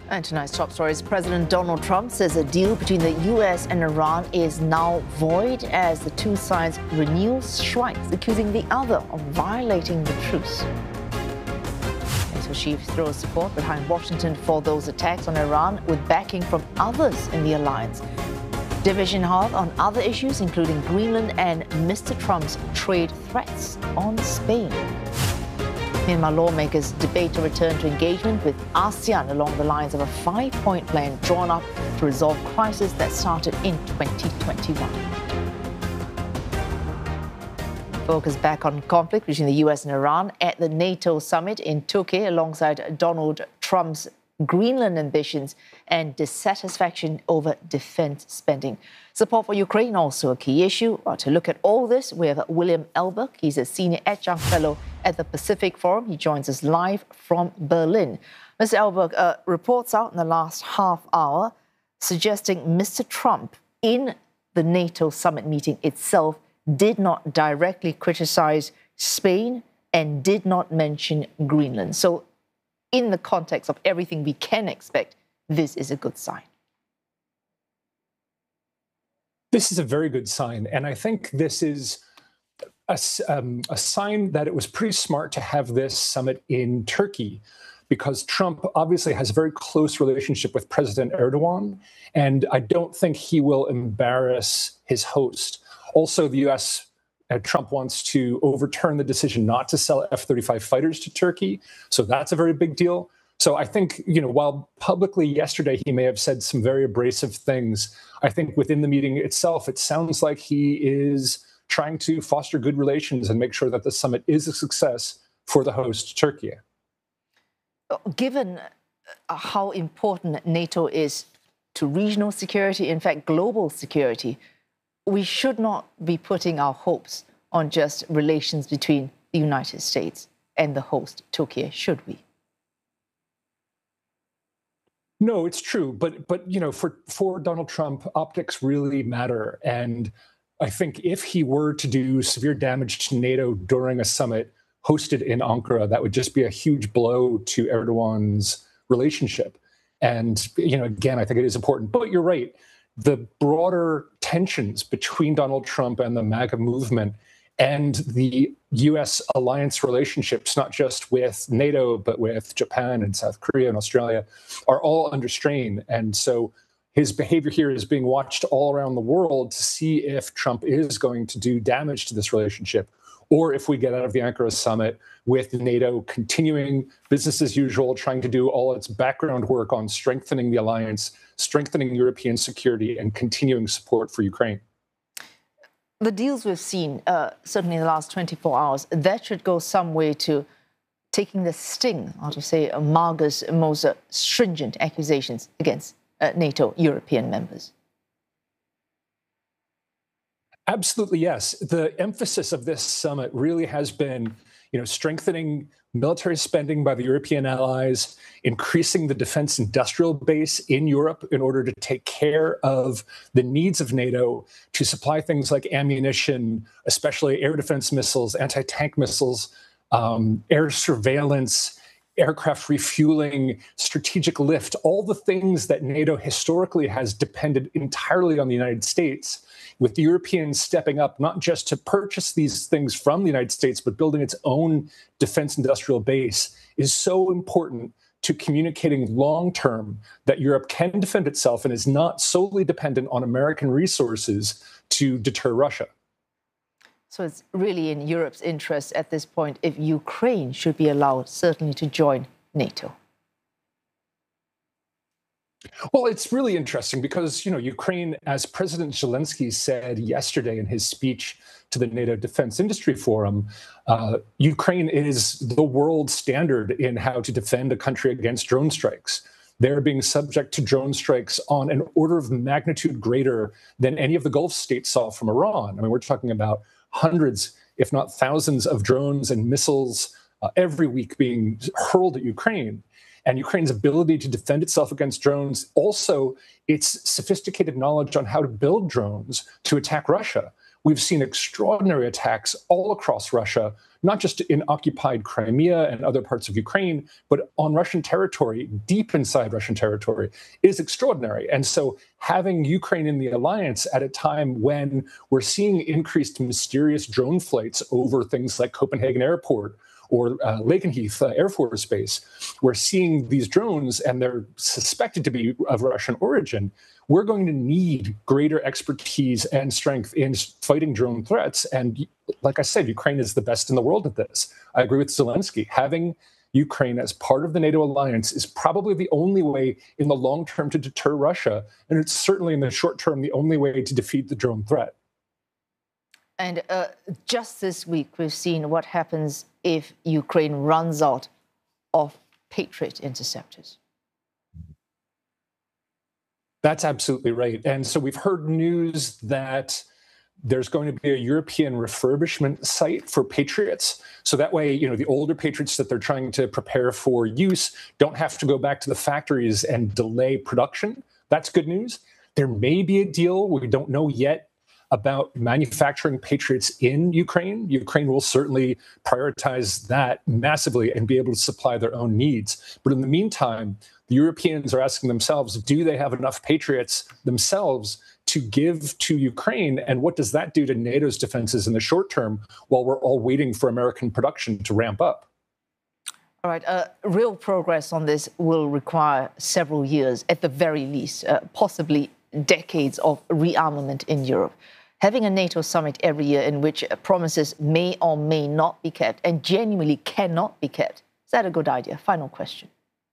And tonight's top stories, President Donald Trump says a deal between the U.S. and Iran is now void as the two sides renew strikes, accusing the other of violating the truce. NATO chief throws support behind Washington for those attacks on Iran with backing from others in the alliance. Division hard on other issues, including Greenland and Mr. Trump's trade threats on Spain. Myanmar lawmakers debate a return to engagement with ASEAN along the lines of a 5-point plan drawn up to resolve crisis that started in 2021. Focus back on conflict between the U.S. and Iran at the NATO summit in Turkey alongside Donald Trump's Greenland ambitions and dissatisfaction over defense spending. Support for Ukraine also a key issue. To look at all this, we have William Elbert. He's a senior adjunct fellow at the Pacific Forum. He joins us live from Berlin. Mr. Elbert, reports out in the last half hour suggesting Mr. Trump in the NATO summit meeting itself did not directly criticize Spain and did not mention Greenland. So in the context of everything we can expect, this is a good sign. This is a very good sign. And I think this is a sign that it was pretty smart to have this summit in Turkey, because Trump obviously has a very close relationship with President Erdogan, and I don't think he will embarrass his host. Also, the U.S. Trump wants to overturn the decision not to sell F-35 fighters to Turkey. So that's a very big deal. So I think, while publicly yesterday he may have said some very abrasive things, I think within the meeting itself, it sounds like he is trying to foster good relations and make sure that the summit is a success for the host, Turkey. Given how important NATO is to regional security, in fact, global security, we should not be putting our hopes on just relations between the United States and the host, Turkey, should we? No, it's true. But for Donald Trump, optics really matter. And I think if he were to do severe damage to NATO during a summit hosted in Ankara, that would just be a huge blow to Erdogan's relationship. And, again, I think it is important. But you're right. The broader tensions between Donald Trump and the MAGA movement and the U.S. alliance relationships, not just with NATO, but with Japan and South Korea and Australia, are all under strain. And so his behavior here is being watched all around the world to see if Trump is going to do damage to this relationship, or if we get out of the Ankara summit with NATO continuing business as usual, trying to do all its background work on strengthening the alliance, strengthening European security, and continuing support for Ukraine. The deals we've seen, certainly in the last 24 hours, that should go some way to taking the sting out of, say, MAGA's most stringent accusations against NATO European members. Absolutely, yes. The emphasis of this summit really has been, strengthening military spending by the European allies, increasing the defense industrial base in Europe in order to take care of the needs of NATO to supply things like ammunition, especially air defense missiles, anti-tank missiles, air surveillance, aircraft refueling, strategic lift, all the things that NATO historically has depended entirely on the United States, with the Europeans stepping up not just to purchase these things from the United States, but building its own defense industrial base, is so important to communicating long-term that Europe can defend itself and is not solely dependent on American resources to deter Russia. So it's really in Europe's interest at this point if Ukraine should be allowed, certainly, to join NATO. Well, it's really interesting because, Ukraine, as President Zelensky said yesterday in his speech to the NATO Defense Industry Forum, Ukraine is the world standard in how to defend a country against drone strikes. They're being subject to drone strikes on an order of magnitude greater than any of the Gulf states saw from Iran. I mean, we're talking about hundreds, if not thousands, of drones and missiles every week being hurled at Ukraine. And Ukraine's ability to defend itself against drones, also its sophisticated knowledge on how to build drones to attack Russia. We've seen extraordinary attacks all across Russia, not just in occupied Crimea and other parts of Ukraine, but on Russian territory, deep inside Russian territory, is extraordinary. And so having Ukraine in the alliance at a time when we're seeing increased mysterious drone flights over things like Copenhagen Airport or Lakenheath Air Force Base, we're seeing these drones and they're suspected to be of Russian origin. We're going to need greater expertise and strength in fighting drone threats. And like I said, Ukraine is the best in the world at this. I agree with Zelensky. Having Ukraine as part of the NATO alliance is probably the only way in the long term to deter Russia. And it's certainly in the short term the only way to defeat the drone threat. And just this week, we've seen what happens if Ukraine runs out of Patriot interceptors. That's absolutely right. And so we've heard news that there's going to be a European refurbishment site for Patriots. So that way, the older Patriots that they're trying to prepare for use don't have to go back to the factories and delay production. That's good news. There may be a deal, we don't know yet, about manufacturing Patriots in Ukraine. Ukraine will certainly prioritize that massively and be able to supply their own needs. But in the meantime, the Europeans are asking themselves, do they have enough Patriots themselves to give to Ukraine? And what does that do to NATO's defenses in the short term while we're all waiting for American production to ramp up? All right. Real progress on this will require several years, at the very least, possibly decades of rearmament in Europe. Having a NATO summit every year in which promises may or may not be kept and genuinely cannot be kept, is that a good idea? Final question.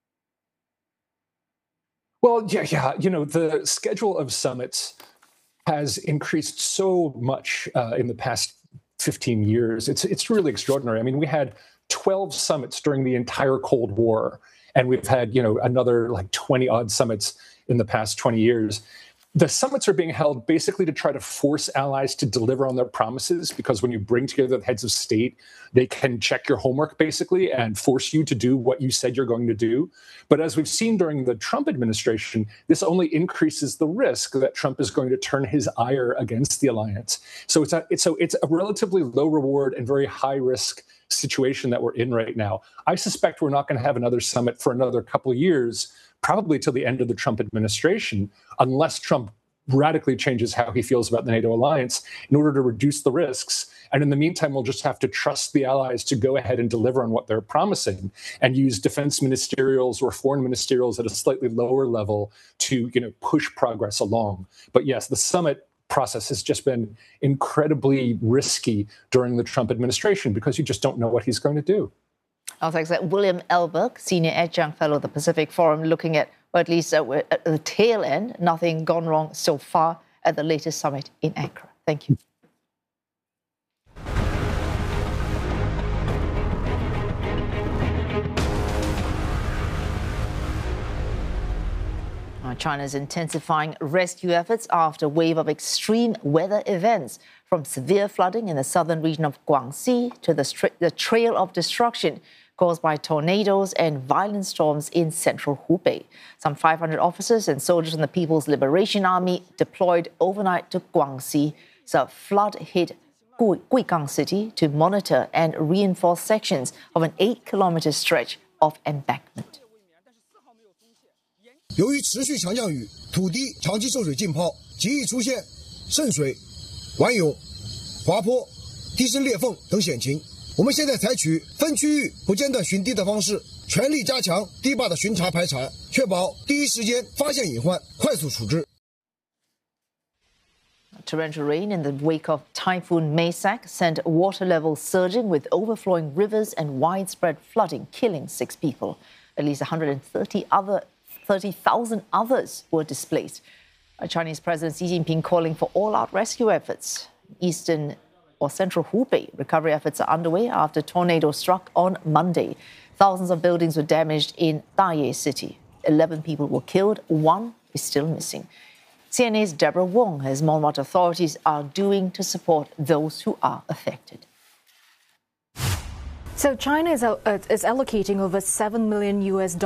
Well, yeah. The schedule of summits has increased so much in the past 15 years. It's really extraordinary. I mean, we had 12 summits during the entire Cold War, and we've had, another like 20 odd summits in the past 20 years. The summits are being held basically to try to force allies to deliver on their promises, because when you bring together the heads of state, they can check your homework basically and force you to do what you said you're going to do. But as we've seen during the Trump administration, this only increases the risk that Trump is going to turn his ire against the alliance. So it's a relatively low reward and very high risk situation that we're in right now. I suspect we're not going to have another summit for another couple of years, probably till the end of the Trump administration, unless Trump radically changes how he feels about the NATO alliance in order to reduce the risks. And in the meantime, we'll just have to trust the allies to go ahead and deliver on what they're promising and use defense ministerials or foreign ministerials at a slightly lower level to, push progress along. But yes, the summit process has just been incredibly risky during the Trump administration because you just don't know what he's going to do. Oh, thanks. William Elberg, Senior Adjunct Fellow at the Pacific Forum, looking at, or at least at the tail end, nothing gone wrong so far at the latest summit in Ankara. Thank you. China is intensifying rescue efforts after a wave of extreme weather events, from severe flooding in the southern region of Guangxi to the trail of destruction caused by tornadoes and violent storms in central Hubei. Some 500 officers and soldiers from the People's Liberation Army deployed overnight to Guangxi, a flood-hit Guigang City, to monitor and reinforce sections of an 8-kilometer stretch of embankment. 由于持续强降雨，土地长期受水浸泡，极易出现渗水、顽涌、滑坡、地势裂缝等险情。我们现在采取分区域不间断巡堤的方式，全力加强堤坝的巡查排查，确保第一时间发现隐患，快速处置。 Torrential rain in the wake of Typhoon Maysak sent water levels surging, with overflowing rivers and widespread flooding killing 6 people. At least 30,000 others were displaced. Chinese President Xi Jinping calling for all-out rescue efforts. Eastern or central Hubei recovery efforts are underway after a tornado struck on Monday. Thousands of buildings were damaged in Da'ye City. 11 people were killed. 1 is still missing. CNA's Deborah Wong has more what authorities are doing to support those who are affected. So China is allocating over $7 million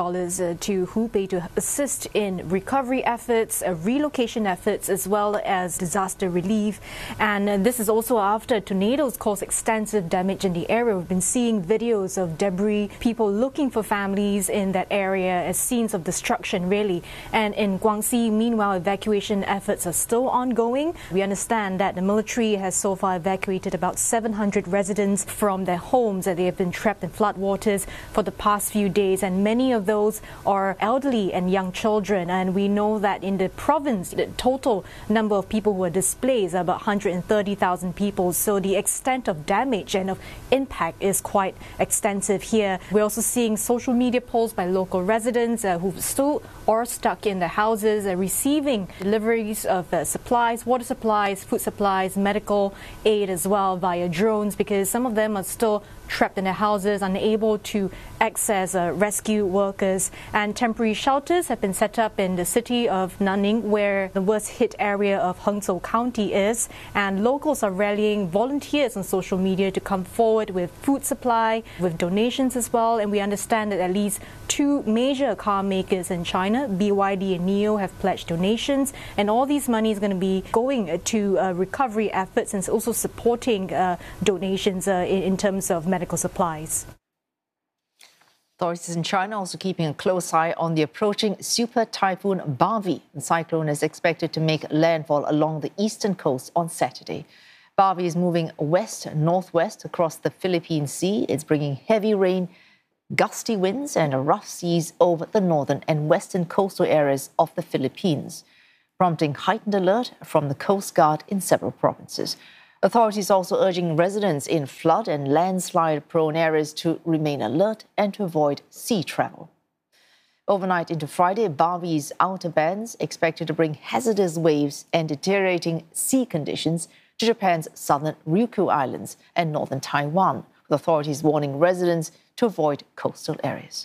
to Hubei to assist in recovery efforts, relocation efforts, as well as disaster relief. And this is also after tornadoes caused extensive damage in the area. We've been seeing videos of debris, people looking for families in that area as scenes of destruction, really. And in Guangxi, meanwhile, evacuation efforts are still ongoing. We understand that the military has so far evacuated about 700 residents from their homes that they have been trapped in floodwaters for the past few days, and many of those are elderly and young children. And we know that in the province, the total number of people who are displaced are about 130,000 people. So the extent of damage and of impact is quite extensive here. We're also seeing social media posts by local residents who still are stuck in their houses, receiving deliveries of supplies, water supplies, food supplies, medical aid as well via drones, because some of them are still trapped in their houses, unable to access rescue workers. And temporary shelters have been set up in the city of Nanning, where the worst hit area of Hangzhou County is. And locals are rallying volunteers on social media to come forward with food supply, with donations as well. And we understand that at least 2 major car makers in China, BYD and NIO, have pledged donations. And all these money is going to be going to recovery efforts and also supporting donations in terms of medical supplies. Authorities in China also keeping a close eye on the approaching super typhoon Bavi. The cyclone is expected to make landfall along the eastern coast on Saturday. Bavi is moving west-northwest across the Philippine Sea. It's bringing heavy rain, gusty winds and rough seas over the northern and western coastal areas of the Philippines, prompting heightened alert from the Coast Guard in several provinces. Authorities also urging residents in flood and landslide-prone areas to remain alert and to avoid sea travel. Overnight into Friday, Bavi's outer bands expected to bring hazardous waves and deteriorating sea conditions to Japan's southern Ryukyu Islands and northern Taiwan, with authorities warning residents to avoid coastal areas.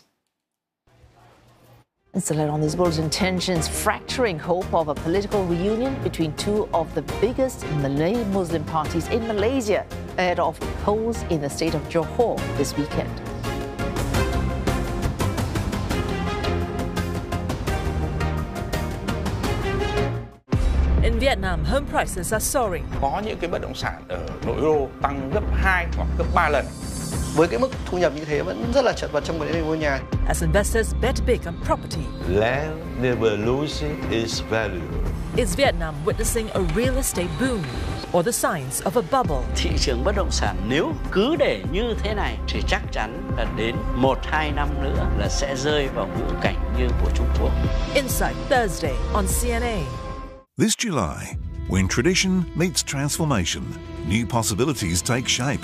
And still on this bulletin, tensions fracturing hope of a political reunion between 2 of the biggest Malay Muslim parties in Malaysia ahead of polls in the state of Johor this weekend. In Vietnam, home prices are soaring. Có những cái bất động sản ở nội đô tăng gấp 2 hoặc gấp 3 lần. Với cái mức thu nhập như thế vẫn rất là chật vật trong vấn đề mua nhà. As investors bet big on property. Land never loses its value. Is Vietnam witnessing a real estate boom or the signs of a bubble? Thị trường bất động sản nếu cứ để như thế này thì chắc chắn là đến 1-2 năm nữa là sẽ rơi vào ngũ cảnh như của Trung Quốc. Insight Thursday on CNA. This July, when tradition meets transformation, new possibilities take shape.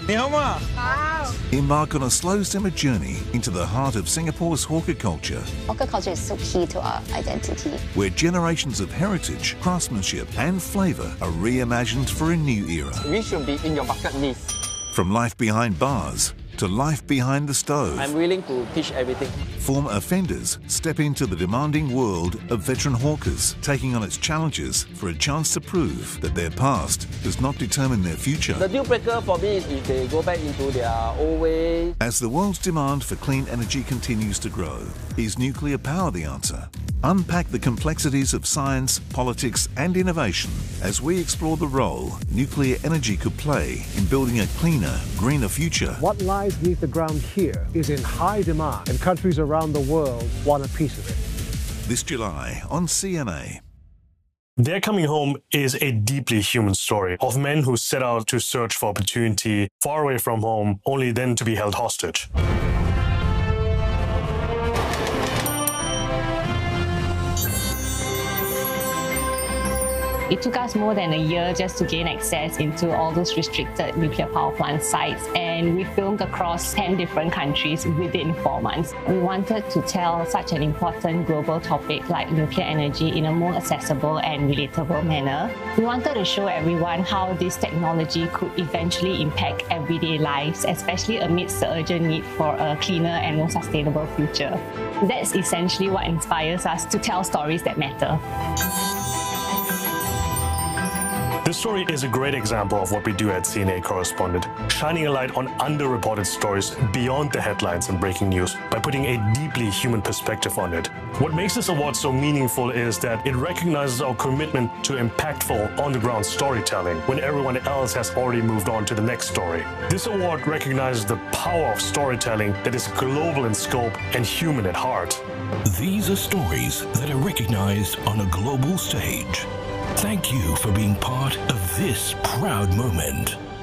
Embark on a slow simmer journey into the heart of Singapore's hawker culture. Hawker culture is so key to our identity. Where generations of heritage, craftsmanship and flavour are reimagined for a new era. We should be in your bucket list. From life behind bars to life behind the stove. I'm willing to teach everything. Former offenders step into the demanding world of veteran hawkers, taking on its challenges for a chance to prove that their past does not determine their future. The deal breaker for me is if they go back into their old ways. As the world's demand for clean energy continues to grow, is nuclear power the answer? Unpack the complexities of science, politics and innovation as we explore the role nuclear energy could play in building a cleaner, greener future. What lies beneath the ground here is in high demand, and countries around the world want a piece of it. This July on CNA. Their Coming Home is a deeply human story of men who set out to search for opportunity far away from home, only then to be held hostage. It took us more than a year just to gain access into all those restricted nuclear power plant sites, and we filmed across 10 different countries within 4 months. We wanted to tell such an important global topic like nuclear energy in a more accessible and relatable manner. We wanted to show everyone how this technology could eventually impact everyday lives, especially amidst the urgent need for a cleaner and more sustainable future. That's essentially what inspires us to tell stories that matter. This story is a great example of what we do at CNA Correspondent, shining a light on underreported stories beyond the headlines and breaking news by putting a deeply human perspective on it. What makes this award so meaningful is that it recognizes our commitment to impactful, on-the-ground storytelling when everyone else has already moved on to the next story. This award recognizes the power of storytelling that is global in scope and human at heart. These are stories that are recognized on a global stage. Thank you for being part of this proud moment.